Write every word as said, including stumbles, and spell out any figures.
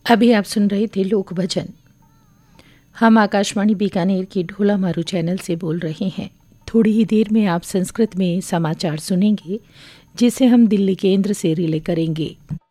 अभी आप सुन रहे थे लोक भजन। हम आकाशवाणी बीकानेर की ढोला मारू चैनल से बोल रहे हैं। थोड़ी ही देर में आप संस्कृत में समाचार सुनेंगे, जिसे हम दिल्ली केंद्र से रिले करेंगे।